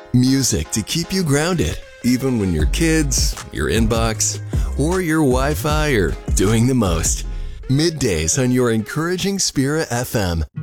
Music to keep you grounded, even when your kids, your inbox, or your Wi-Fi are doing the most. Middays on your Encouraging Spirit FM.